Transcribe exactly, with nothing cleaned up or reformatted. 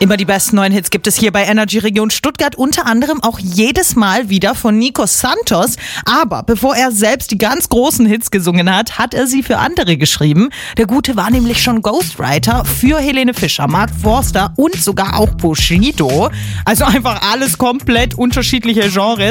Immer die besten neuen Hits gibt es hier bei Energy Region Stuttgart, unter anderem auch jedes Mal wieder von Nico Santos. Aber bevor er selbst die ganz großen Hits gesungen hat, hat er sie für andere geschrieben. Der Gute war nämlich schon Ghostwriter für Helene Fischer, Mark Forster und sogar auch Bushido. Also einfach alles komplett unterschiedliche Genres.